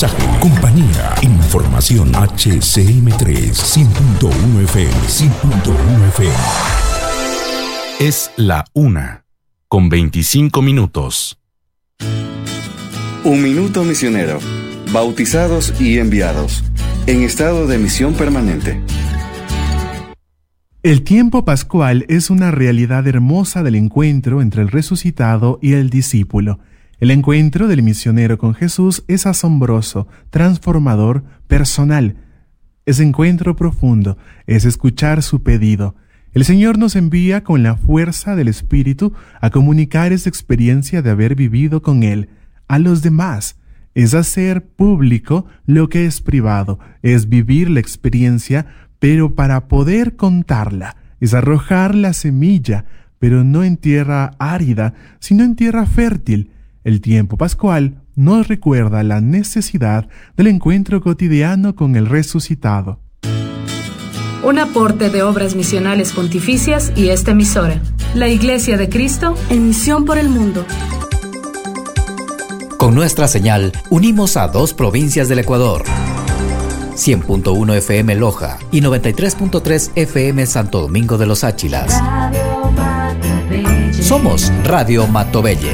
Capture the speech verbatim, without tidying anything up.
mensaje, compañía, información. H C M tres, cien punto uno F M, cien punto uno F M. Es la una, con veinticinco minutos. Un minuto misionero. Bautizados y enviados. En estado de misión permanente. El tiempo pascual es una realidad hermosa del encuentro entre el resucitado y el discípulo. El encuentro del misionero con Jesús es asombroso, transformador, personal. Es encuentro profundo, es escuchar su pedido. El Señor nos envía con la fuerza del Espíritu a comunicar esa experiencia de haber vivido con Él a los demás. Es hacer público lo que es privado, es vivir la experiencia, pero para poder contarla, es arrojar la semilla, pero no en tierra árida, sino en tierra fértil. El tiempo pascual nos recuerda la necesidad del encuentro cotidiano con el resucitado. Un aporte de Obras Misionales Pontificias y esta emisora, la Iglesia de Cristo en misión por el mundo. Con nuestra señal, unimos a dos provincias del Ecuador. cien punto uno F M Loja y noventa y tres punto tres F M Santo Domingo de los Áchilas. Somos Radio Matobelle.